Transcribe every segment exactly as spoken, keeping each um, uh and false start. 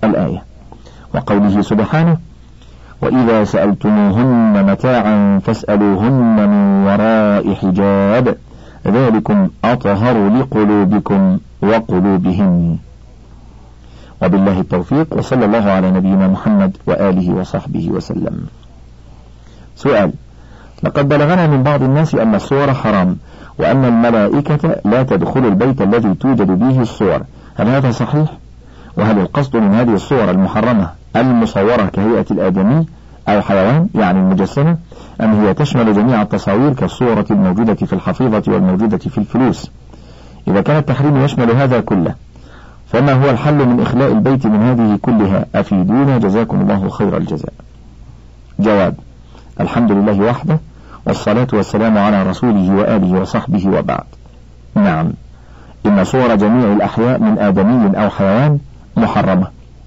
الآية. وقوله سبحانه: وإذا سألتموهن متاعا فاسألوهن من وراء حجاب ذلكم أطهر لقلوبكم وقلوبهن. وبالله التوفيق، وصلى الله على نبينا محمد وآله وصحبه وسلم. سؤال: لقد بلغنا من بعض الناس أن الصور حرام، وأن الملائكة لا تدخل البيت الذي توجد به الصور، هل هذا صحيح؟ وهل القصد من هذه الصور المحرمة المصورة كهيئة الآدمي أو حيوان يعني المجسمة، أم هي تشمل جميع التصاوير كالصورة الموجودة في الحفيظة والموجودة في الفلوس؟ إذا كان التحريم يشمل هذا كله، فما هو الحل من إخلاء البيت من هذه كلها؟ أفيدونا جزاكم الله خير الجزاء. جواب: الحمد لله وحده، والصلاة والسلام على رسوله وآله وصحبه، وبعد. نعم، إن صور جميع الأحياء من آدمي أو حيوان محرمة،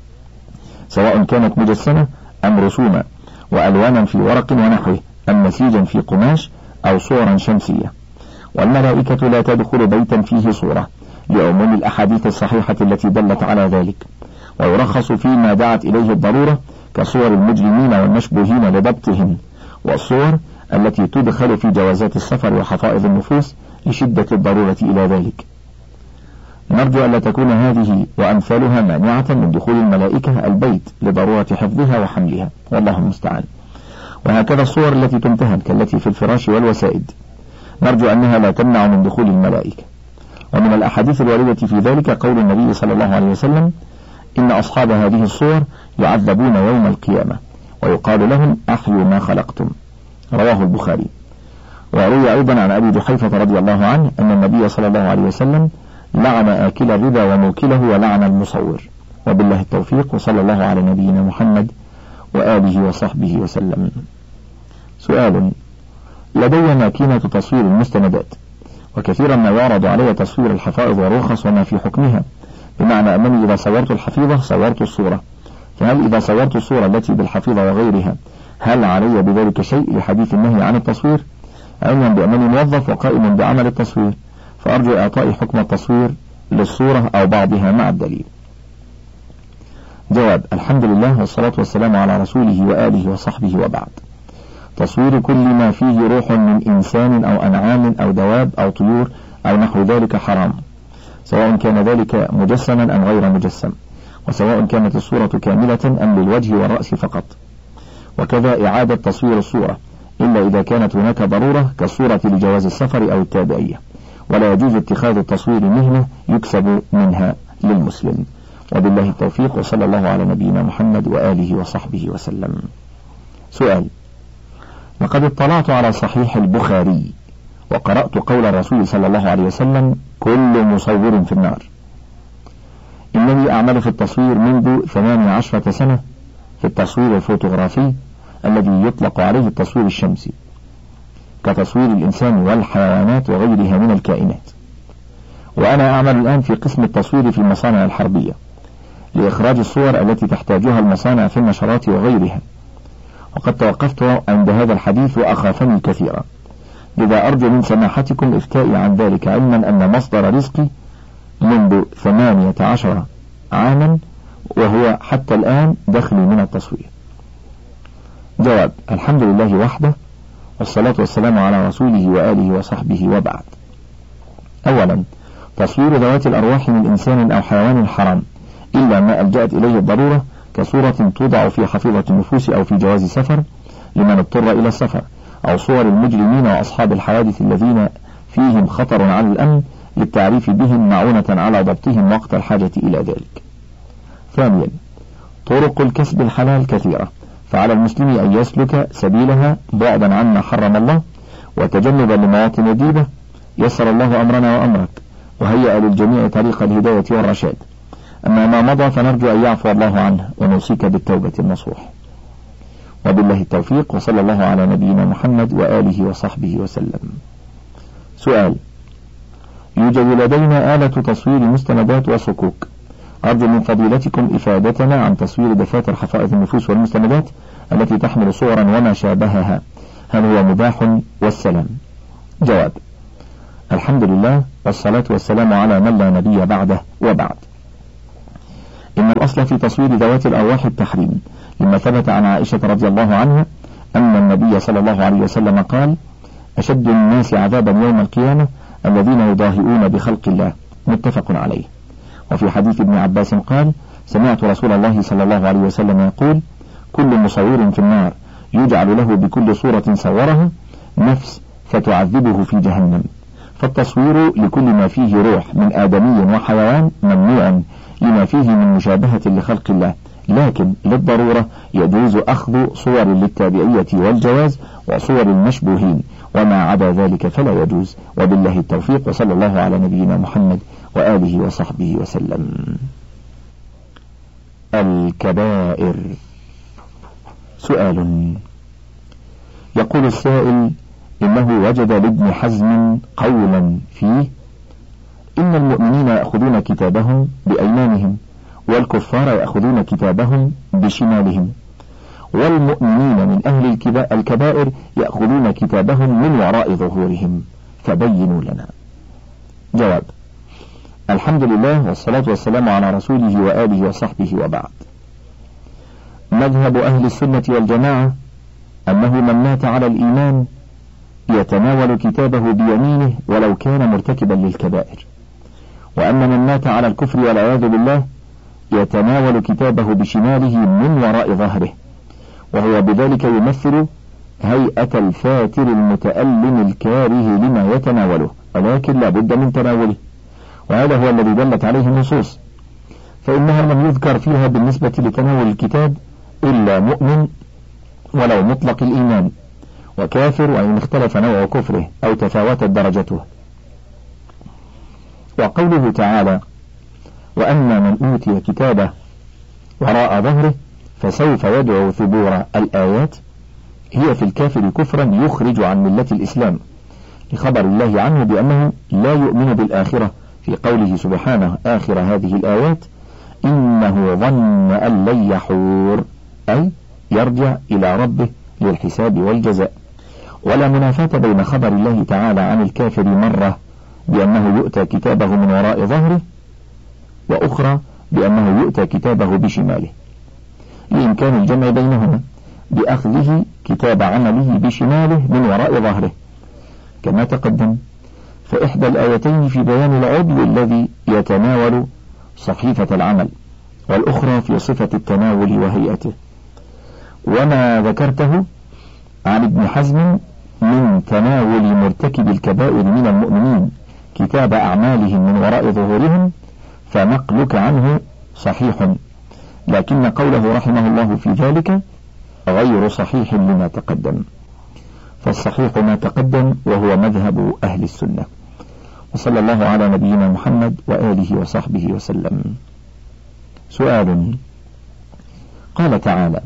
سواء كانت مجسمة أم رسوما وألوانا في ورق ونحوه، أم نسيجا في قماش أو صورا شمسية. والملائكة لا تدخل بيتا فيه صورة، لعموم الأحاديث الصحيحة التي دلت على ذلك، ويرخص فيما دعت إليه الضرورة كصور المجرمين والمشبوهين لضبطهم، والصور التي تدخل في جوازات السفر وحفائظ النفوس لشدة الضرورة إلى ذلك. نرجو ألا تكون هذه وأمثالها مانعة من دخول الملائكة البيت لضرورة حفظها وحملها، والله المستعان. وهكذا الصور التي تمتهن كالتي في الفراش والوسائد، نرجو أنها لا تمنع من دخول الملائكة. ومن الأحاديث الواردة في ذلك قول النبي صلى الله عليه وسلم: إن أصحاب هذه الصور يعذبون يوم القيامة ويقال لهم أحيوا ما خلقتم، رواه البخاري. وروي أيضا عن أبي جحيفة رضي الله عنه أن النبي صلى الله عليه وسلم لعن آكل الربا وموكله ولعن المصور. وبالله التوفيق، وصلى الله على نبينا محمد وآله وصحبه وسلم. سؤال: لدي ماكينة تصوير المستندات، وكثيرا ما يعرض علي تصوير الحفائظ والرخص وما في حكمها، بمعنى أنني إذا صورت الحفيظة صورت الصورة، فهل إذا صورت الصورة التي بالحفيظة وغيرها هل علي بذلك شيء لحديث النهي عن التصوير؟ علما بأنني موظف وقائم بعمل التصوير، فأرجو إعطاء حكم التصوير للصورة أو بعضها مع الدليل. جواب: الحمد لله، والصلاة والسلام على رسوله وآله وصحبه، وبعد. تصوير كل ما فيه روح من إنسان أو أنعام أو دواب أو طيور أو نحو ذلك حرام، سواء كان ذلك مجسما أم غير مجسم، وسواء كانت الصورة كاملة أم للوجه والرأس فقط. وكذا إعادة تصوير الصورة إلا إذا كانت هناك ضرورة كالصورة لجواز السفر أو التابعية، ولا يجوز اتخاذ التصوير مهنة يكسب منها للمسلم. وبالله التوفيق، وصلى الله على نبينا محمد وآله وصحبه وسلم. سؤال: لقد اطلعت على صحيح البخاري وقرأت قول الرسول صلى الله عليه وسلم: كل مصور في النار. إنني أعمل في التصوير منذ ثمانية عشرة سنة، في التصوير الفوتوغرافي الذي يطلق عليه التصوير الشمسي، كتصوير الإنسان والحيوانات وغيرها من الكائنات. وأنا أعمل الآن في قسم التصوير في المصانع الحربية لإخراج الصور التي تحتاجها المصانع في النشرات وغيرها. وقد توقفت عند هذا الحديث وأخافني كثيرا، لذا أرجو من سماحتكم إفتائي عن ذلك، علما أن مصدر رزقي منذ ثمانية عشر عاما وهو حتى الآن دخلي من التصوير. جواب: الحمد لله وحده، والصلاة والسلام على رسوله وآله وصحبه، وبعد. أولا، تصوير ذوات الأرواح من إنسان أو حيوان حرام، إلا ما ألجأت إليه الضرورة كصورة توضع في حفيظة النفوس أو في جواز سفر لمن اضطر إلى السفر، أو صور المجرمين وأصحاب الحوادث الذين فيهم خطر على الأمن للتعريف بهم معونة على ضبطهم وقت الحاجة إلى ذلك. ثانيا، طرق الكسب الحلال كثيرة، فعلى المسلم أن يسلك سبيلها بعدا عما حرم الله وتجنبا لمواطن الريبة. يسر الله أمرنا وأمرك، وهيأ للجميع طريق الهداية والرشاد. أما ما مضى فنرجو أن يعفو الله عنه، ونوصيك بالتوبة النصوح. وبالله التوفيق، وصلى الله على نبينا محمد وآله وصحبه وسلم. سؤال: يوجد لدينا آلة تصوير مستندات وصكوك، أرجو من فضيلتكم إفادتنا عن تصوير دفاتر حفائظ النفوس والمستندات التي تحمل صورا وما شابهها، هل هو مباح؟ والسلام. جواب: الحمد لله، والصلاة والسلام على من لا نبي بعده، وبعد. إن الأصل الأصل في تصوير ذوات الأرواح التحريم، لما ثبت عن عائشة رضي الله عنها أن النبي صلى الله عليه وسلم قال: أشد الناس عذابا يوم القيامة الذين يضاهئون بخلق الله، متفق عليه. وفي حديث ابن عباس قال: سمعت رسول الله صلى الله عليه وسلم يقول: كل مصور في النار يجعل له بكل صورة صورها نفس فتعذبه في جهنم. فالتصوير لكل ما فيه روح من آدمي وحيوان ممنوع لما فيه من مشابهة لخلق الله، لكن للضرورة يجوز أخذ صور للتابعية والجواز وصور المشبوهين، وما عدا ذلك فلا يجوز. وبالله التوفيق، وصلى الله على نبينا محمد وآله وصحبه وسلم. الكبائر. سؤال: يقول السائل: إنه وجد لابن حزم قولا فيه: إن المؤمنين يأخذون كتابهم بأيمانهم، والكفار يأخذون كتابهم بشمالهم، والمؤمنين من أهل الكبائر يأخذون كتابهم من وراء ظهورهم، فبينوا لنا. جواب: الحمد لله والصلاة والسلام على رسوله وآله وصحبه، وبعد. مذهب أهل السنة والجماعة أنه من مات على الإيمان يتناول كتابه بيمينه ولو كان مرتكبا للكبائر، وأن من مات على الكفر والعياذ بالله يتناول كتابه بشماله من وراء ظهره، وهو بذلك يمثل هيئة الفاتر المتألم الكاره لما يتناوله، ولكن لا بد من تناوله، وهذا هو الذي دلت عليه النصوص، فإنها لم يذكر فيها بالنسبة لتناول الكتاب إلا مؤمن ولو مطلق الإيمان، وكافر وإن اختلف نوع كفره أو تفاوتت درجته. وقوله تعالى: وأما من أوتي كتابه وراء ظهره فسوف يدعو ثبورا، الآيات هي في الكافر كفرا يخرج عن ملة الإسلام، لخبر الله عنه بأنه لا يؤمن بالآخرة في قوله سبحانه آخر هذه الآيات: إنه ظن أن لن يحور، أي يرجع إلى ربه للحساب والجزاء. ولا منافاة بين خبر الله تعالى عن الكافر مرة بأنه يؤتى كتابه من وراء ظهره، وأخرى بأنه يؤتى كتابه بشماله، لإمكان الجمع بينهما بأخذه كتاب عمله بشماله من وراء ظهره كما تقدم. فإحدى الآيتين في بيان العضو الذي يتناول صحيفة العمل، والأخرى في صفة التناول وهيئته. وما ذكرته عن ابن حزم من تناول مرتكب الكبائر من المؤمنين كتاب أعمالهم من وراء ظهورهم فنقلك عنه صحيح، لكن قوله رحمه الله في ذلك غير صحيح لما تقدم، فالصحيح ما تقدم وهو مذهب أهل السنة. وصلى الله على نبينا محمد وآله وصحبه وسلم. سؤال: قال تعالى: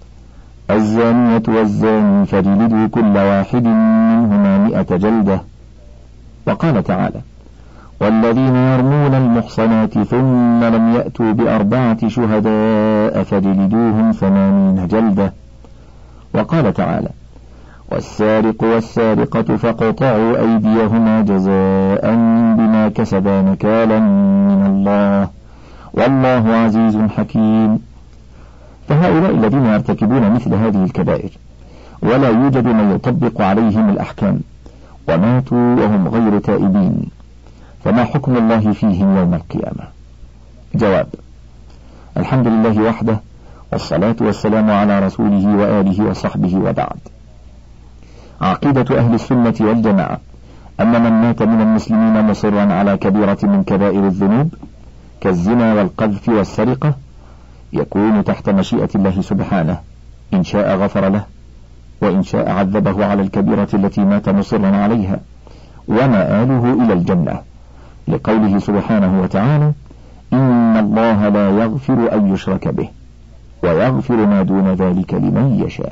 الزانية والزاني فاجلدوا كل واحد منهما مئة جلدة. وقال تعالى: والذين يرمون المحصنات ثم لم يأتوا بأربعة شهداء فاجلدوهم ثمانين جلدة. وقال تعالى: والسارق والسارقة فاقطعوا أيديهما جزاء بما كسبا نكالا من الله والله عزيز حكيم. فهؤلاء الذين يرتكبون مثل هذه الكبائر ولا يوجد من يطبق عليهم الأحكام وماتوا وهم غير تائبين، فما حكم الله فيهم يوم القيامة؟ جواب: الحمد لله وحده، والصلاة والسلام على رسوله وآله وصحبه، وبعد. عقيدة أهل السنة والجماعة أن من مات من المسلمين مصرا على كبيرة من كبائر الذنوب كالزنا والقذف والسرقة يكون تحت مشيئة الله سبحانه، إن شاء غفر له، وإن شاء عذبه على الكبيرة التي مات مصرا عليها، ومآله إلى الجنة، لقوله سبحانه وتعالى: إن الله لا يغفر أن يشرك به ويغفر ما دون ذلك لمن يشاء.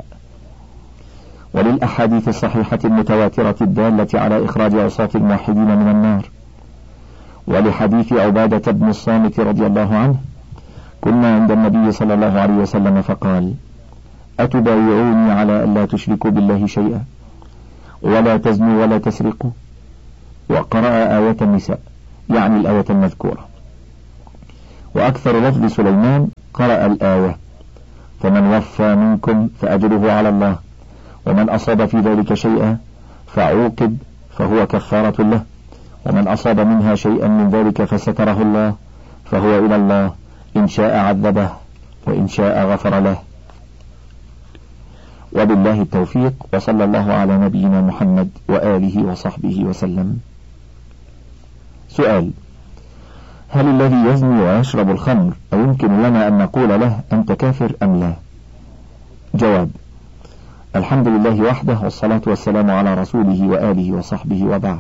وللأحاديث الصحيحة المتواترة الدالة على إخراج عصاة الموحدين من النار. ولحديث عبادة بن الصامت رضي الله عنه: كنا عند النبي صلى الله عليه وسلم فقال: أتبايعوني على أن لا تشركوا بالله شيئا ولا تزنوا ولا تسرقوا؟ وقرأ آية النساء، يعني الآية المذكورة. وأكثر لفظ سليمان قرأ الآية: فمن وفى منكم فأجره على الله، ومن أصاب في ذلك شيئا فعوقب فهو كفارة له، ومن أصاب منها شيئا من ذلك فستره الله فهو إلى الله، إن شاء عذبه وإن شاء غفر له. وبالله التوفيق، وصلى الله على نبينا محمد وآله وصحبه وسلم. سؤال: هل الذي يزني ويشرب الخمر أيمكن لنا أن نقول له أنت كافر أم لا؟ جواب: الحمد لله وحده، والصلاة والسلام على رسوله وآله وصحبه، وبعد.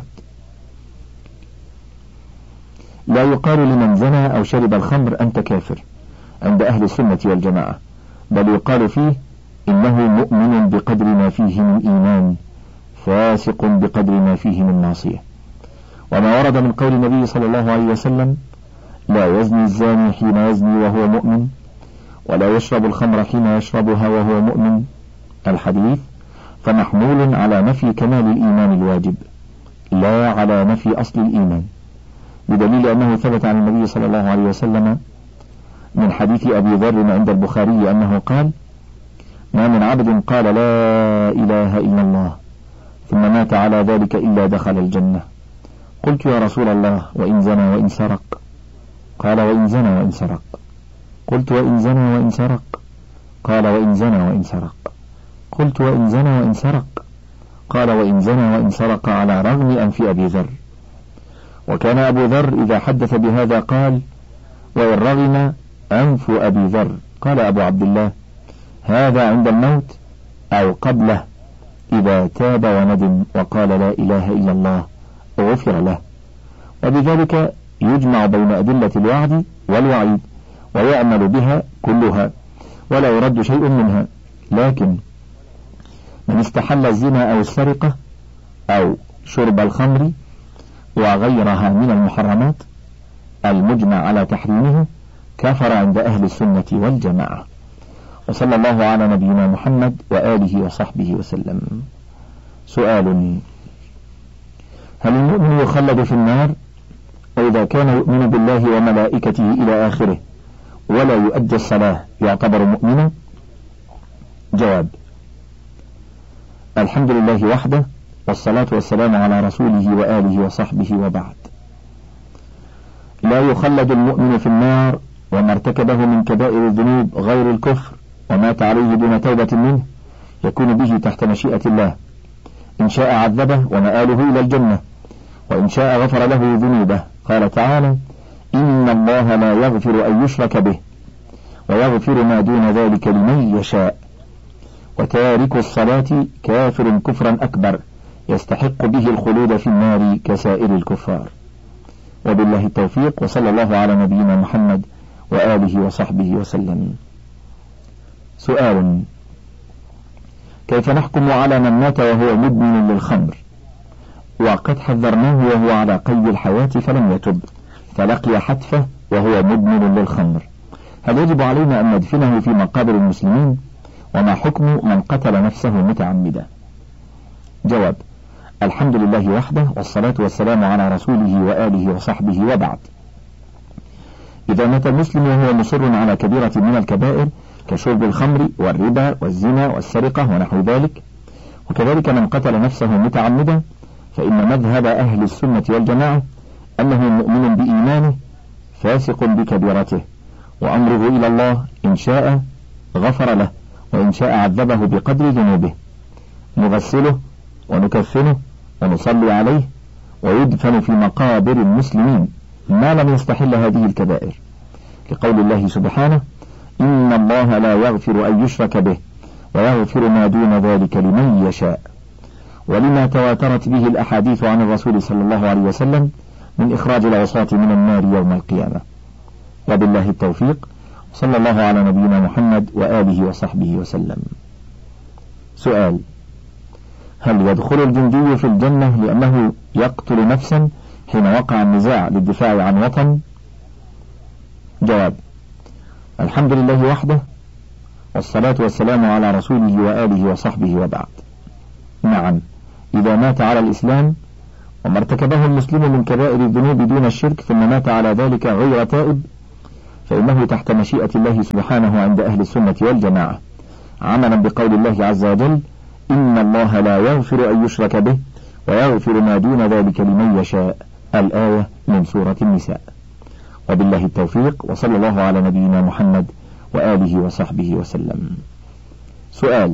لا يقال لمن زنى أو شرب الخمر أنت كافر عند أهل السنة والجماعة، بل يقال فيه إنه مؤمن بقدر ما فيه من إيمان، فاسق بقدر ما فيه من معصية. وما ورد من قول النبي صلى الله عليه وسلم: لا يزني الزاني حين يزني وهو مؤمن، ولا يشرب الخمر حين يشربها وهو مؤمن، الحديث، فمحمول على نفي كمال الإيمان الواجب لا على نفي أصل الإيمان، بدليل أنه ثبت عن النبي صلى الله عليه وسلم من حديث أبي ذر عند البخاري أنه قال: ما من عبد قال لا إله إلا الله ثم مات على ذلك إلا دخل الجنة. قلت: يا رسول الله، وإن زنى وإن سرق؟ قال: وإن زنى وإن سرق. قلت: وإن زنى وإن سرق؟ قال: وإن زنى وإن سرق. قلت: وإن زنى وإن سرق؟ قال: وإن زنى وإن سرق على رغم أنف أبي ذر. وكان أبو ذر إذا حدث بهذا قال: وإن رغم أنف أبي ذر. قال أبو عبد الله: هذا عند الموت أو قبله، إذا تاب وندم وقال لا إله إلا الله غفر له. وبذلك يجمع بين أدلة الوعد والوعيد ويعمل بها كلها ولا يرد شيء منها. لكن من استحل الزنا أو السرقة أو شرب الخمر وغيرها من المحرمات المجمع على تحريمه كفر عند أهل السنة والجماعة. وصلى الله على نبينا محمد وآله وصحبه وسلم. سؤال: هل المؤمن يخلد في النار وإذا كان يؤمن بالله وملائكته إلى آخره ولا يؤدي الصلاة يعتبر مؤمنا؟ جواب: الحمد لله وحده، والصلاة والسلام على رسوله وآله وصحبه، وبعد. لا يخلد المؤمن في النار وما ارتكبه من كبائر الذنوب غير الكفر ومات عليه دون توبة منه يكون به تحت مشيئة الله، إن شاء عذبه ومآله إلى الجنة، وإن شاء غفر له ذنوبه. قال تعالى: إن الله لا يغفر أن يشرك به ويغفر ما دون ذلك لمن يشاء. وتارك الصلاة كافر كفرا أكبر يستحق به الخلود في النار كسائر الكفار. وبالله التوفيق، وصلى الله على نبينا محمد وآله وصحبه وسلم. سؤال: كيف نحكم على من مات وهو مدمن للخمر وقد حذرناه وهو على قيد الحياة فلم يتب فلقي حتفه وهو مدمن للخمر؟ هل يجب علينا أن ندفنه في مقابر المسلمين؟ وما حكم من قتل نفسه متعمدا؟ جواب: الحمد لله وحده، والصلاة والسلام على رسوله وآله وصحبه، وبعد. إذا مات المسلم وهو مصر على كبيرة من الكبائر كشرب الخمر والربا والزنا والسرقة ونحو ذلك، وكذلك من قتل نفسه متعمدا، فإن مذهب أهل السنة والجماعة أنه مؤمن بإيمانه فاسق بكبيرته، وأمره إلى الله، إن شاء غفر له وإن شاء عذبه بقدر ذنوبه. نغسله ونكفنه ونصلي عليه ويدفن في مقابر المسلمين ما لم يستحل هذه الكبائر، لقول الله سبحانه: إن الله لا يغفر أن يشرك به ويغفر ما دون ذلك لمن يشاء، ولما تواترت به الأحاديث عن الرسول صلى الله عليه وسلم من إخراج العصاة من النار يوم القيامة. وبالله التوفيق، صلى الله على نبينا محمد وآله وصحبه وسلم. سؤال: هل يدخل الجندي في الجنة لأنه يقتل نفسا حين وقع النزاع للدفاع عن وطن؟ جواب: الحمد لله وحده، والصلاة والسلام على رسوله وآله وصحبه، وبعد. نعم، إذا مات على الإسلام وما ارتكبه المسلم من كبائر الذنوب دون الشرك ثم مات على ذلك غير تائب فإنه تحت مشيئة الله سبحانه عند أهل السنة والجماعة، عملا بقول الله عز وجل: إن الله لا يغفر أن يشرك به ويغفر ما دون ذلك لمن يشاء، الآية من سورة النساء. وبالله التوفيق، وصلى الله على نبينا محمد وآله وصحبه وسلم. سؤال: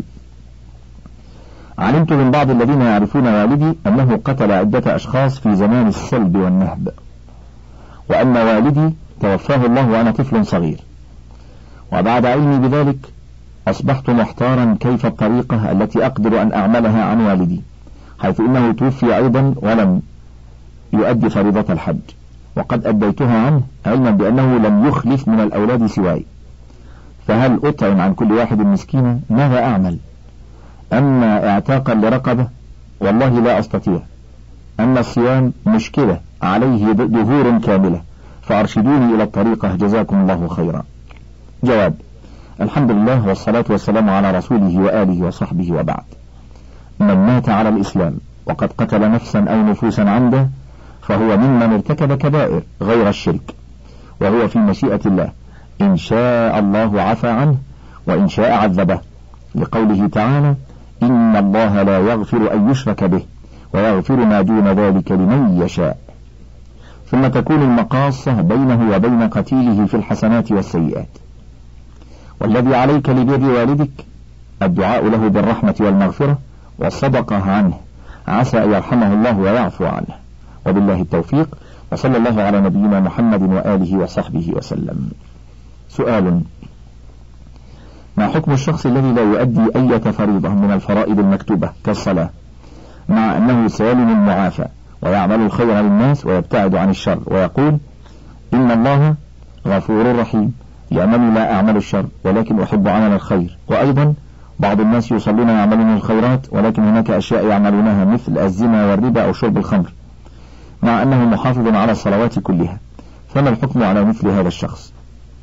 علمت من بعض الذين يعرفون والدي أنه قتل عدة أشخاص في زمان السلب والنهب، وأن والدي توفاه الله وأنا طفل صغير، وبعد علمي بذلك أصبحت محتارا كيف الطريقة التي أقدر أن أعملها عن والدي، حيث إنه توفي أيضا ولم يؤدي فريضة الحج، وقد أديتها عنه علما بأنه لم يخلف من الأولاد سواي، فهل أطعم عن كل واحد مسكينا؟ ماذا أعمل؟ أما اعتاقا لرقبة والله لا أستطيع، أما الصيام مشكلة عليه دهور كاملة، فأرشدوني إلى الطريقة جزاكم الله خيرا. جواب: الحمد لله والصلاة والسلام على رسوله وآله وصحبه، وبعد. من مات على الإسلام وقد قتل نفسا أو نفوسا عمدا فهو ممن ارتكب كبائر غير الشرك، وهو في مشيئة الله، إن شاء الله عفى عنه وإن شاء عذبه، لقوله تعالى: إن الله لا يغفر أن يشرك به ويغفر ما دون ذلك لمن يشاء. ثم تكون المقاصة بينه وبين قتيله في الحسنات والسيئات. والذي عليك لبر والدك الدعاء له بالرحمة والمغفرة والصدقة عنه، عسى أن يرحمه الله ويعفو عنه. وبالله التوفيق، وصلى الله على نبينا محمد وآله وصحبه وسلم. سؤال: ما حكم الشخص الذي لا يؤدي أي فريضة من الفرائض المكتوبة كالصلاة، مع أنه سالم معافى ويعمل الخير للناس ويبتعد عن الشر، ويقول: إن الله غفور رحيم لأنني لا أعمل الشر ولكن أحب عمل الخير، وأيضا بعض الناس يصلون يعملون الخيرات ولكن هناك أشياء يعملونها مثل الزنا والربا أو شرب الخمر، مع أنه محافظ على الصلوات كلها، فما الحكم على مثل هذا الشخص؟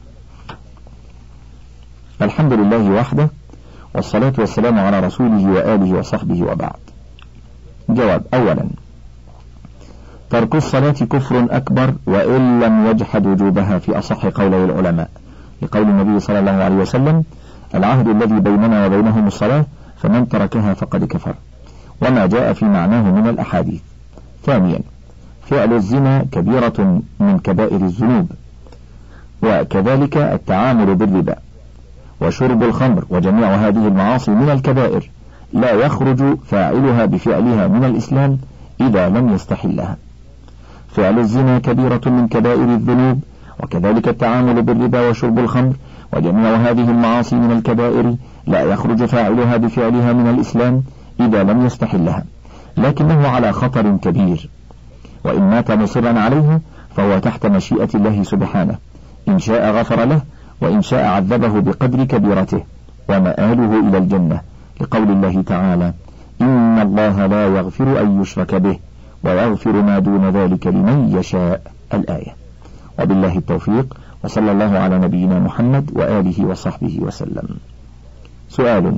الحمد لله وحده، والصلاة والسلام على رسوله وآله وصحبه، وبعد. جواب: أولا، ترك الصلاة كفر أكبر وإن لم يجحد وجوبها في أصح قولي العلماء، لقول النبي صلى الله عليه وسلم: العهد الذي بيننا وبينهم الصلاة، فمن تركها فقد كفر، وما جاء في معناه من الأحاديث. ثانيا، فعل الزنا كبيرة من كبائر الذنوب، وكذلك التعامل بالربا وشرب الخمر وجميع هذه المعاصي من الكبائر، لا يخرج فاعلها بفعلها من الإسلام إذا لم يستحلها. فعل الزنا كبيرة من كبائر الذنوب، وكذلك التعامل بالربا وشرب الخمر وجميع هذه المعاصي من الكبائر، لا يخرج فاعلها بفعلها من الإسلام إذا لم يستحلها، لكنه على خطر كبير، وإن مات مصرا عليها فهو تحت مشيئة الله سبحانه، إن شاء غفر له وإن شاء عذبه بقدر كبيرته، ومآله إلى الجنة، لقول الله تعالى: إن الله لا يغفر أن يشرك به ويغفر ما دون ذلك لمن يشاء، الآية. وبالله التوفيق، وصلى الله على نبينا محمد وآله وصحبه وسلم. سؤال: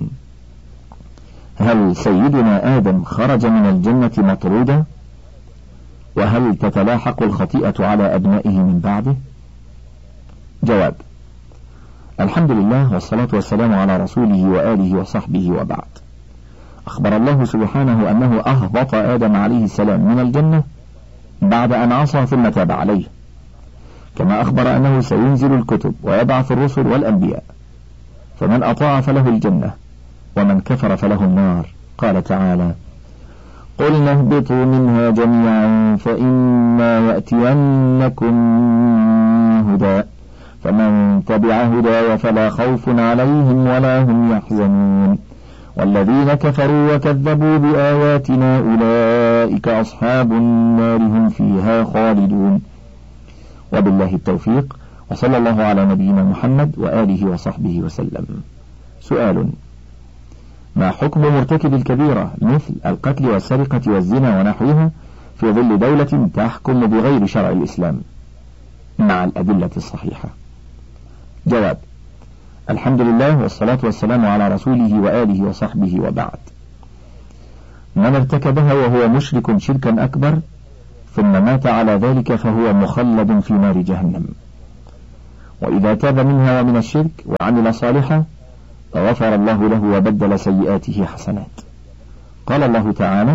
هل سيدنا آدم خرج من الجنة مطرودا؟ وهل تتلاحق الخطيئة على أبنائه من بعده؟ جواب: الحمد لله والصلاة والسلام على رسوله وآله وصحبه، وبعد. أخبر الله سبحانه أنه أهبط آدم عليه السلام من الجنة بعد أن عصى ثم تاب عليه، كما أخبر أنه سينزل الكتب ويبعث الرسل والأنبياء، فمن أطاع فله الجنة ومن كفر فله النار. قال تعالى: قلنا اهبطوا منها جميعا فإما يأتينكم هدى فمن تبع هداي فلا خوف عليهم ولا هم يحزنون والذين كفروا وكذبوا بآياتنا أولئك أصحاب النار هم فيها خالدون. وبالله التوفيق، وصلى الله على نبينا محمد وآله وصحبه وسلم. سؤال: ما حكم مرتكب الكبيرة مثل القتل والسرقة والزنا ونحوها في ظل دولة تحكم بغير شرع الإسلام مع الأدلة الصحيحة؟ جواب: الحمد لله والصلاة والسلام على رسوله وآله وصحبه، وبعد. من ارتكبها وهو مشرك شركا أكبر ثم مات على ذلك فهو مخلد في نار جهنم، وإذا تاب منها ومن الشرك وعمل صالحا غفر الله له وبدل سيئاته حسنات. قال الله تعالى: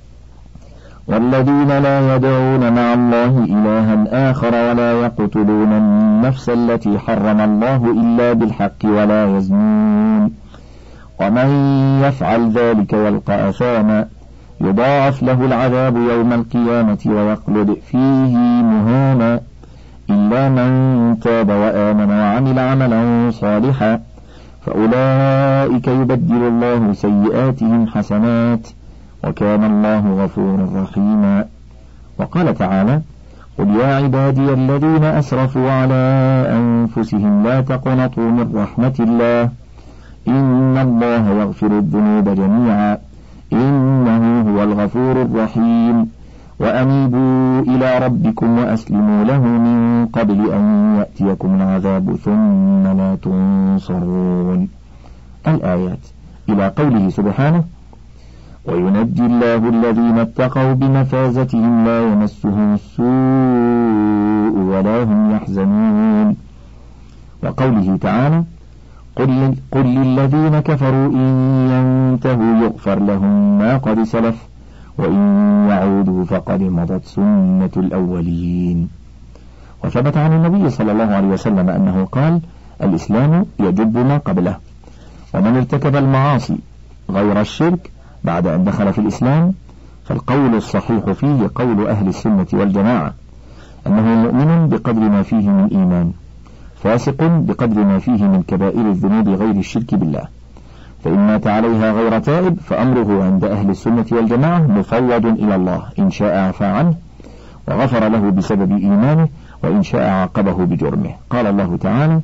والذين لا يدعون مع الله إلها آخر ولا يقتلون النفس التي حرم الله إلا بالحق ولا يزنون ومن يفعل ذلك يلقى أثاما يضاعف له العذاب يوم القيامة ويخلد فيه مهانا إلا من تاب وآمن وعمل عملا صالحا فأولئك يبدل الله سيئاتهم حسنات وكان الله غفورا رحيما. وقال تعالى: قل يا عبادي الذين أسرفوا على أنفسهم لا تقنطوا من رحمة الله إن الله يغفر الذنوب جميعا إنه هو الغفور الرحيم وأنيبوا إلى ربكم وأسلموا له من قبل أن يأتيكم العذاب ثم لا تنصرون. الآيات إلى قوله سبحانه: وينجي الله الذين اتقوا بمفازتهم لا يمسهم السوء ولا هم يحزنون. وقوله تعالى: قل, قل للذين كفروا إن ينتهوا يغفر لهم ما قد سلف وإن يعودوا فقد مضت سنة الأولين. وثبت عن النبي صلى الله عليه وسلم أنه قال: الإسلام يجب ما قبله، ومن ارتكب المعاصي غير الشرك بعد أن دخل في الإسلام فالقول الصحيح فيه قول أهل السنة والجماعة أنه مؤمن بقدر ما فيه من إيمان، فاسق بقدر ما فيه من كبائر الذنوب غير الشرك بالله، فإن مات عليها غير تائب فأمره عند أهل السنة والجماعة مفوض إلى الله، إن شاء عفى عنه وغفر له بسبب إيمانه وإن شاء عاقبه بجرمه. قال الله تعالى: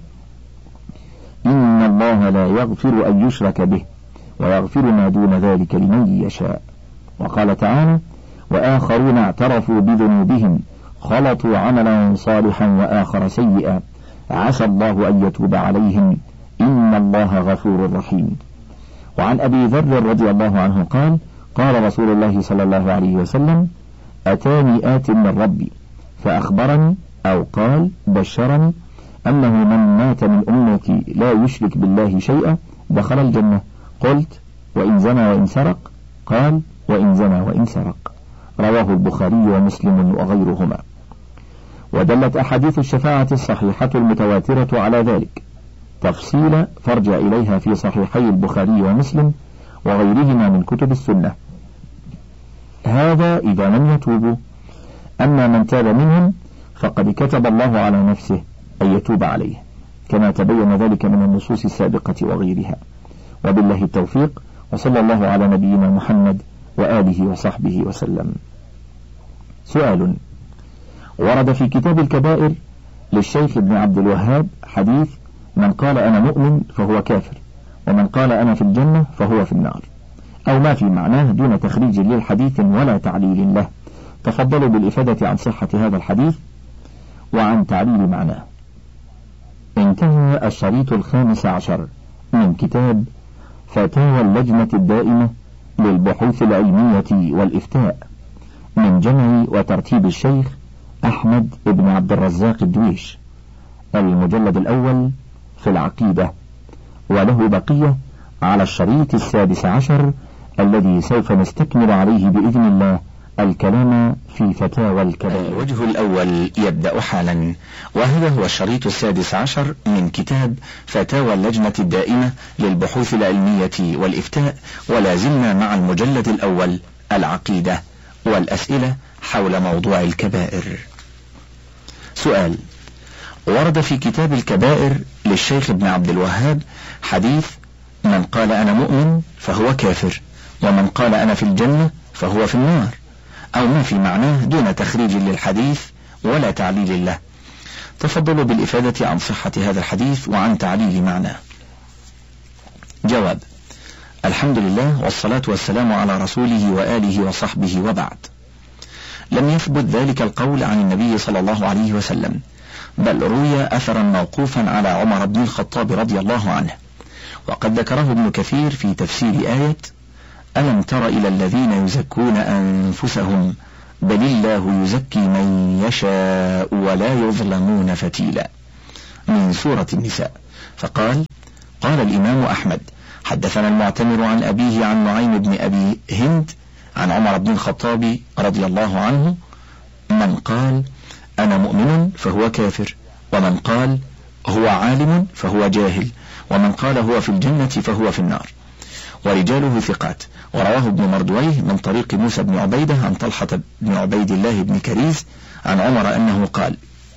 إن الله لا يغفر أن يشرك به ويغفر ما دون ذلك لمن يشاء. وقال تعالى: وآخرون اعترفوا بذنوبهم خلطوا عملا صالحا وآخر سيئا عسى الله أن يتوب عليهم إن الله غفور رحيم. وعن أبي ذر رضي الله عنه قال: قال رسول الله صلى الله عليه وسلم: أتاني آت من ربي فأخبرني أو قال بشرني أنه من مات من أمتي لا يشرك بالله شيئا دخل الجنة. قلت: وإن زنى وإن سرق؟ قال: وإن زنى وإن سرق. رواه البخاري ومسلم وغيرهما. ودلت أحاديث الشفاعة الصحيحة المتواترة على ذلك تفصيلا فارجع إليها في صحيحي البخاري ومسلم وغيرهما من كتب السنة. هذا إذا لم يتوبوا، أما من تاب منهم فقد كتب الله على نفسه أن يتوب عليه كما تبين ذلك من النصوص السابقة وغيرها. وبالله التوفيق، وصلى الله على نبينا محمد وآله وصحبه وسلم. سؤال: ورد في كتاب الكبائر للشيخ ابن عبد الوهاب حديث: من قال أنا مؤمن فهو كافر، ومن قال أنا في الجنة فهو في النار، أو ما في معناه دون تخريج للحديث ولا تعليل له. تفضلوا بالإفادة عن صحة هذا الحديث وعن تعليل معناه. انتهى الشريط الخامس عشر من كتاب فتاوى اللجنة الدائمة للبحوث العلمية والإفتاء من جمع وترتيب الشيخ أحمد بن عبد الرزاق الدويش، المجلد الأول في العقيدة، وله بقية على الشريط السادس عشر الذي سوف نستكمل عليه بإذن الله الكلام في فتاوى الكبائر. الوجه الأول يبدأ حالا، وهذا هو الشريط السادس عشر من كتاب فتاوى اللجنة الدائمة للبحوث العلمية والإفتاء، ولا زلنا مع المجلد الأول العقيدة والأسئلة حول موضوع الكبائر. سؤال: ورد في كتاب الكبائر للشيخ ابن عبد الوهاب حديث: من قال أنا مؤمن فهو كافر، ومن قال أنا في الجنة فهو في النار، أو ما في معناه دون تخريج للحديث ولا تعليل له. تفضلوا بالإفادة عن صحة هذا الحديث وعن تعليل معناه. جواب: الحمد لله والصلاة والسلام على رسوله وآله وصحبه، وبعد. لم يثبت ذلك القول عن النبي صلى الله عليه وسلم، بل روي أثرا موقوفا على عمر بن الخطاب رضي الله عنه، وقد ذكره ابن كثير في تفسير آية: ألم تر إلى الذين يزكون أنفسهم بل الله يزكي من يشاء ولا يظلمون فتيلا. من سورة النساء. فقال: قال الإمام أحمد: حدثنا المعتمر عن أبيه عن نعيم بن أبي هند عن عمر بن الخطاب رضي الله عنه من قال: أنا مؤمن فهو كافر، ومن قال هو عالم فهو جاهل، ومن قال هو في الجنة فهو في النار. ورجاله ثقات. ورواه ابن مردويه من طريق موسى بن عبيدة عن طلحة بن عبيد الله بن كريز عن عمر أنه قال: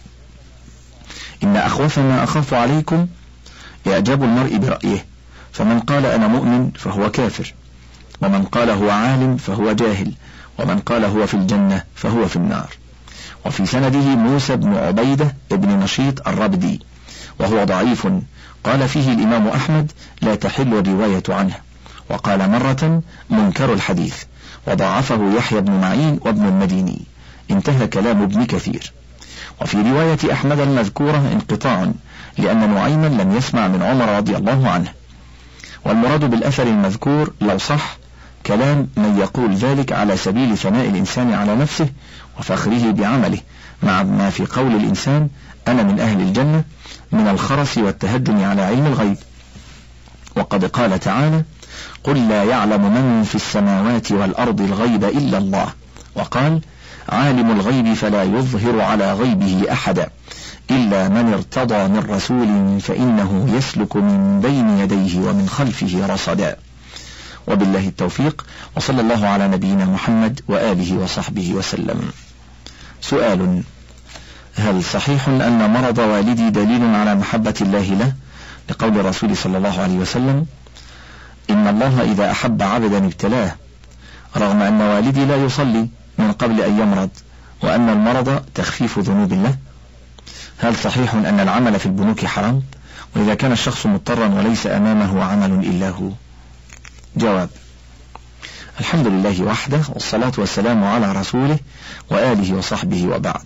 إن أخوف ما أخاف عليكم إعجاب المرء برأيه، فمن قال أنا مؤمن فهو كافر، ومن قال هو عالم فهو جاهل، ومن قال هو في الجنة فهو في النار. وفي سنده موسى بن عبيدة بن نشيط الربدي وهو ضعيف، قال فيه الإمام أحمد: لا تحل الرواية عنه. وقال مرة: منكر الحديث. وضعفه يحيى بن معين وابن المديني. انتهى كلام ابن كثير. وفي رواية أحمد المذكورة انقطاع، لأن نعيما لم يسمع من عمر رضي الله عنه. والمراد بالأثر المذكور لو صح كلام من يقول ذلك على سبيل ثناء الإنسان على نفسه وفخره بعمله، مع ما في قول الإنسان: أنا من أهل الجنة، من الخرس والتهجم على علم الغيب. وقد قال تعالى: قل لا يعلم من في السماوات والأرض الغيب إلا الله. وقال: عالم الغيب فلا يظهر على غيبه أحدا إلا من ارتضى من رسول فإنه يسلك من بين يديه ومن خلفه رصدا. وبالله التوفيق، وصلى الله على نبينا محمد وآله وصحبه وسلم. سؤال: هل صحيح أن مرض والدي دليل على محبة الله له، لقول الرسول صلى الله عليه وسلم: إن الله إذا أحب عبدا ابتلاه، رغم أن والدي لا يصلي من قبل أن يمرض، وأن المرض تخفيف ذنوب الله؟ هل صحيح أن العمل في البنوك حرام، وإذا كان الشخص مضطرا وليس أمامه عمل إلا هو؟ جواب: الحمد لله وحده، والصلاة والسلام على رسوله وآله وصحبه، وبعد.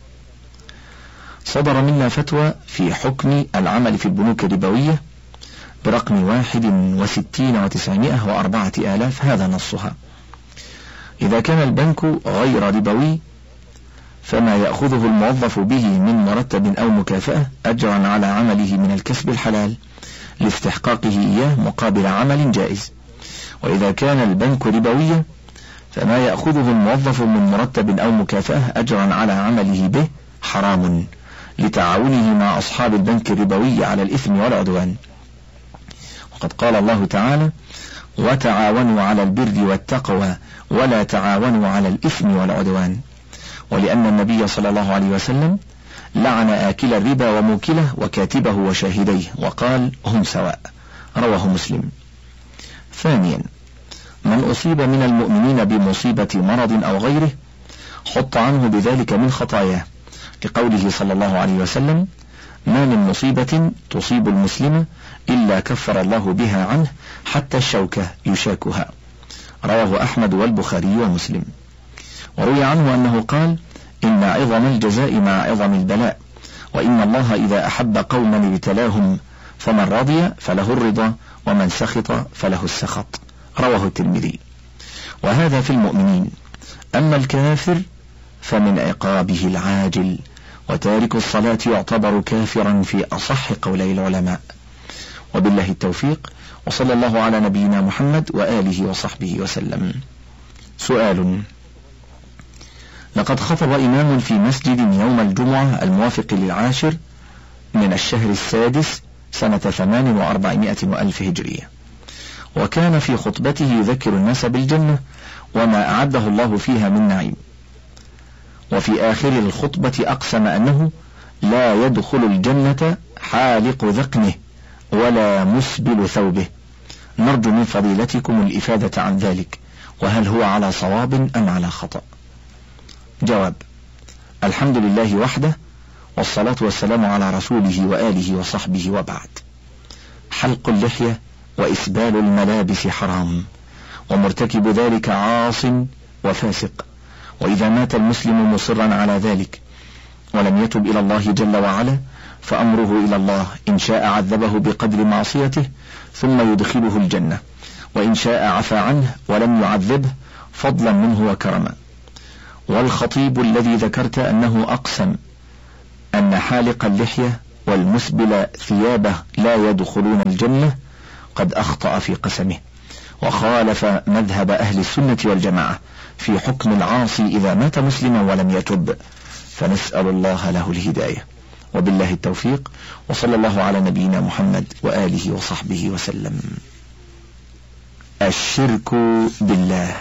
صدر منا فتوى في حكم العمل في البنوك الربوية برقم واحد وستين وتسعمائة وأربعة آلاف، هذا نصها: إذا كان البنك غير ربوي فما يأخذه الموظف به من مرتب أو مكافأة أجرا على عمله من الكسب الحلال لاستحقاقه إياه مقابل عمل جائز. وإذا كان البنك ربويا فما يأخذه الموظف من مرتب أو مكافأة أجرا على عمله به حرام لتعاونه مع أصحاب البنك الربوي على الإثم والعدوان. وقد قال الله تعالى: وتعاونوا على البر والتقوى ولا تعاونوا على الإثم والعدوان. ولأن النبي صلى الله عليه وسلم لعن آكل الربا وموكله وكاتبه وشاهديه وقال: هم سواء. رواه مسلم. ثانيا: من أصيب من المؤمنين بمصيبة مرض أو غيره حط عنه بذلك من خطاياه، لقوله صلى الله عليه وسلم: ما من مصيبة تصيب المسلم إلا كفر الله بها عنه حتى الشوكة يشاكها. رواه أحمد والبخاري ومسلم. وروي عنه أنه قال: إن عظم الجزاء مع عظم البلاء، وإن الله إذا أحب قوما ابتلاهم فمن رضي فله الرضا ومن سخط فله السخط. رواه الترمذي. وهذا في المؤمنين. أما الكافر فمن عقابه العاجل، وتارك الصلاة يعتبر كافرا في أصح قولي العلماء. وبالله التوفيق، وصلى الله على نبينا محمد وآله وصحبه وسلم. سؤال: لقد خطب إمام في مسجد يوم الجمعة الموافق للعاشر من الشهر السادس سنة ثمان وأربعمائة وألف هجرية، وكان في خطبته يذكر الناس بالجنة وما أعده الله فيها من نعيم، وفي آخر الخطبة أقسم أنه لا يدخل الجنة حالق ذقنه ولا مسبل ثوبه. نرجو من فضيلتكم الإفادة عن ذلك، وهل هو على صواب أم على خطأ؟ جواب: الحمد لله وحده، والصلاة والسلام على رسوله وآله وصحبه، وبعد. حلق اللحية وإسبال الملابس حرام، ومرتكب ذلك عاص وفاسق، وإذا مات المسلم مصرا على ذلك ولم يتب إلى الله جل وعلا فأمره إلى الله، إن شاء عذبه بقدر معصيته ثم يدخله الجنة، وإن شاء عفى عنه ولم يعذبه فضلا منه وكرما. والخطيب الذي ذكرت أنه أقسم أن حالق اللحية والمسبل ثيابه لا يدخلون الجنة قد أخطأ في قسمه، وخالف مذهب أهل السنة والجماعة في حكم العاصي إذا مات مسلما ولم يتب، فنسأل الله له الهداية، وبالله التوفيق، وصلى الله على نبينا محمد وآله وصحبه وسلم. الشرك بالله.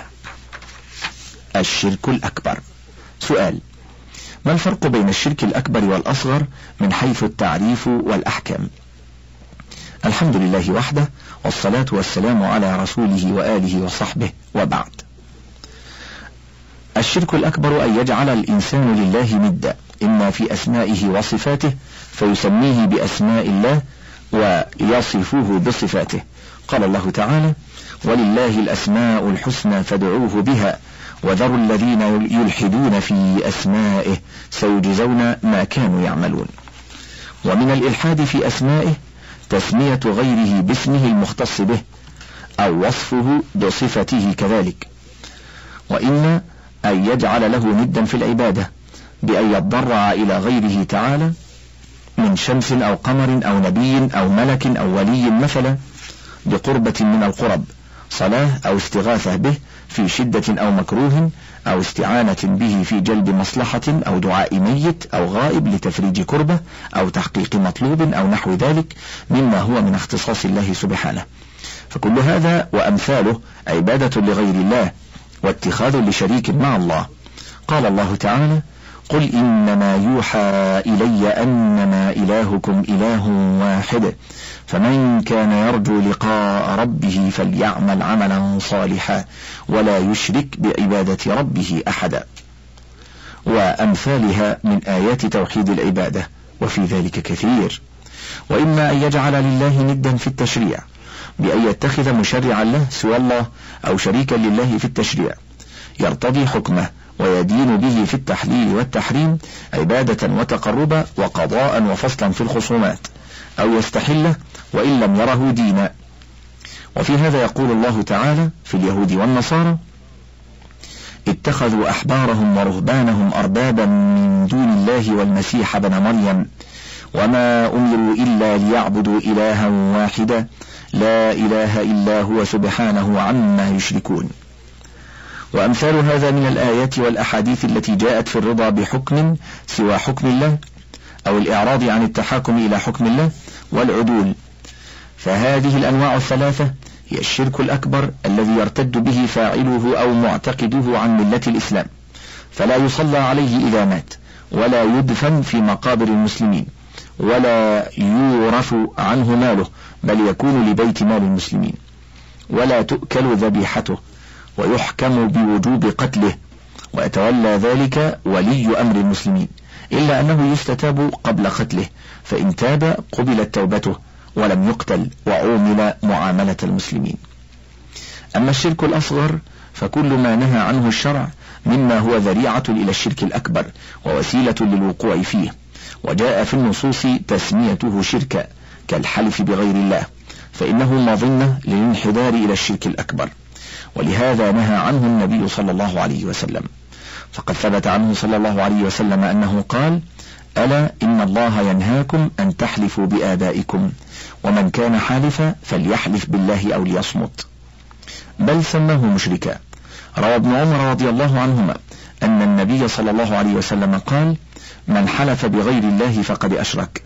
الشرك الأكبر. سؤال: ما الفرق بين الشرك الأكبر والأصغر من حيث التعريف والأحكام؟ الحمد لله وحده، والصلاة والسلام على رسوله وآله وصحبه، وبعد. الشرك الأكبر أن يجعل الإنسان لله ندا، إما في أسمائه وصفاته فيسميه بأسماء الله ويصفه بصفاته. قال الله تعالى: ولله الأسماء الحسنى فادعوه بها وذروا الذين يلحدون في أسمائه سيجزون ما كانوا يعملون. ومن الإلحاد في أسمائه تسمية غيره باسمه المختص به أو وصفه بصفته كذلك، وإن أن يجعل له ندا في العبادة بأن يتضرع إلى غيره تعالى من شمس أو قمر أو نبي أو ملك أو ولي مثلا بقربة من القرب، صلاة أو استغاثة به في شدة أو مكروه، أو استعانة به في جلب مصلحة، أو دعاء ميت أو غائب لتفريج كربة أو تحقيق مطلوب أو نحو ذلك مما هو من اختصاص الله سبحانه. فكل هذا وأمثاله عبادة لغير الله واتخاذ لشريك مع الله. قال الله تعالى: قل إنما يوحى إلي أنما إلهكم إله واحد فمن كان يرجو لقاء ربه فليعمل عملا صالحا ولا يشرك بعبادة ربه أحدا، وأمثالها من آيات توحيد العبادة، وفي ذلك كثير. وإما أن يجعل لله ندا في التشريع بأن يتخذ مشرعا له سوى الله أو شريكا لله في التشريع يرتضي حكمه ويدين به في التحليل والتحريم عبادة وتقربا وقضاء وفصلا في الخصومات، أو يستحله وإن لم يره دينا. وفي هذا يقول الله تعالى في اليهود والنصارى: اتخذوا أحبارهم ورهبانهم أربابا من دون الله والمسيح ابن مريم وما أمروا إلا ليعبدوا إلها واحدا لا إله إلا هو سبحانه عما يشركون. وأمثال هذا من الآيات والأحاديث التي جاءت في الرضا بحكم سوى حكم الله أو الإعراض عن التحاكم إلى حكم الله والعدول. فهذه الأنواع الثلاثة هي الشرك الأكبر الذي يرتد به فاعله أو معتقده عن ملة الإسلام، فلا يصلى عليه إذا مات، ولا يدفن في مقابر المسلمين، ولا يورث عنه ماله بل يكون لبيت مال المسلمين، ولا تؤكل ذبيحته، ويحكم بوجوب قتله، ويتولى ذلك ولي أمر المسلمين، إلا أنه يستتاب قبل قتله، فإن تاب قبلت توبته ولم يقتل وعومل معاملة المسلمين. أما الشرك الأصغر فكل ما نهى عنه الشرع مما هو ذريعة إلى الشرك الأكبر ووسيلة للوقوع فيه، وجاء في النصوص تسميته شركا كالحلف بغير الله، فإنه مظنة للانحدار إلى الشرك الأكبر، ولهذا نهى عنه النبي صلى الله عليه وسلم. فقد ثبت عنه صلى الله عليه وسلم أنه قال: ألا إن الله ينهاكم أن تحلفوا بآبائكم، ومن كان حالفا فليحلف بالله أو ليصمت، بل سماه مشركا. روى ابن عمر رضي الله عنهما أن النبي صلى الله عليه وسلم قال: من حلف بغير الله فقد أشرك.